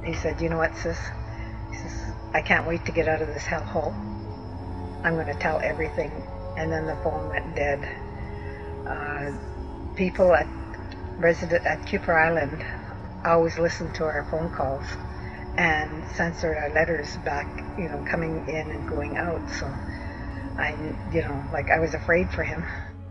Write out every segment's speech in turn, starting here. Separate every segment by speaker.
Speaker 1: he said, "You know what, sis?" He says, "I can't wait to get out of this hellhole. I'm going to tell everything." And then the phone went dead. People at Kuper Island always listened to our phone calls and censored our letters back, coming in and going out. So I was afraid for him.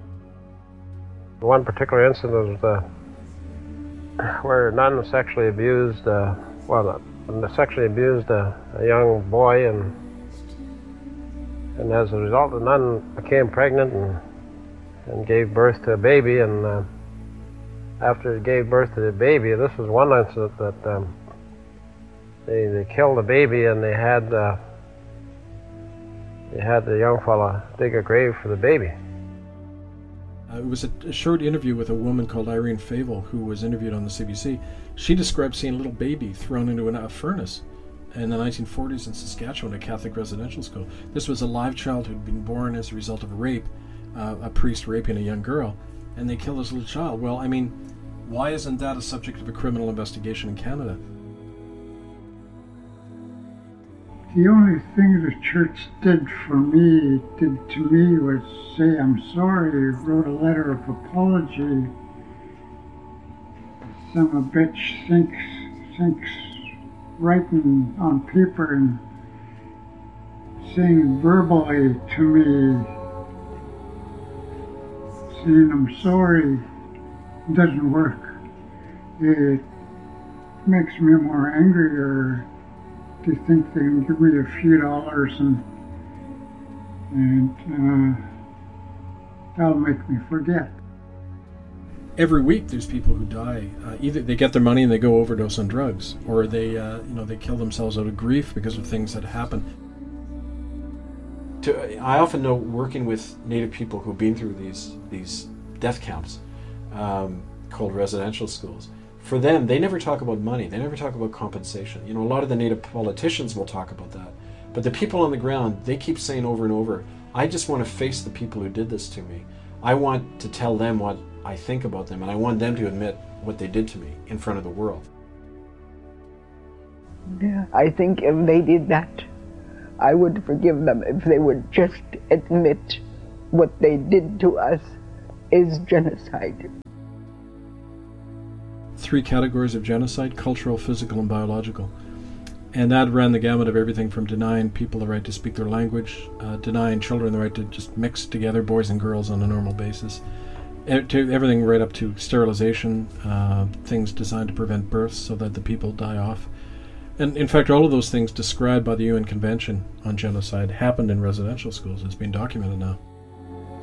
Speaker 2: One particular incident was where a nun sexually abused, sexually abused a young boy, and as a result, the nun became pregnant and gave birth to a baby. And after it gave birth to the baby, this was one incident that they killed the baby, and they had the young fella dig a grave for the baby.
Speaker 3: It was a short interview with a woman called Irene Favel, who was interviewed on the CBC. She described seeing a little baby thrown into a furnace in the 1940s in Saskatchewan, a Catholic residential school. This was a live child who'd been born as a result of a rape, a priest raping a young girl, and they killed this little child. Well, I mean, why isn't that a subject of a criminal investigation in Canada?
Speaker 4: The only thing the church did to me was say, "I'm sorry," wrote a letter of apology. Some a bitch thinks writing on paper and saying verbally to me, saying "I'm sorry," doesn't work. It makes me more angrier to think they can give me a few dollars and that'll make me forget.
Speaker 3: Every week there's people who die. Either they get their money and they go overdose on drugs, or they kill themselves out of grief because of things that happen.
Speaker 5: I often know, working with Native people who've been through these death camps called residential schools, for them, they never talk about money. They never talk about compensation. A lot of the Native politicians will talk about that. But the people on the ground, they keep saying over and over, "I just want to face the people who did this to me. I want to tell them what I think about them, and I want them to admit what they did to me in front of the world."
Speaker 6: Yeah, I think if they did that, I would forgive them if they would just admit what they did to us is genocide.
Speaker 3: 3 categories of genocide: cultural, physical, and biological. And that ran the gamut of everything from denying people the right to speak their language, denying children the right to just mix together, boys and girls, on a normal basis, to everything right up to sterilization, things designed to prevent births so that the people die off. And in fact, all of those things described by the UN Convention on Genocide happened in residential schools. It's been documented now.